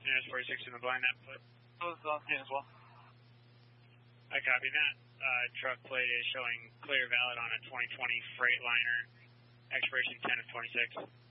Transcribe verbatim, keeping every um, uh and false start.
Nearest forty-six in the blind, that foot. Both on scene as well. I copy that. Uh, truck plate is showing clear valid on a twenty twenty Freightliner, expiration ten of twenty-six.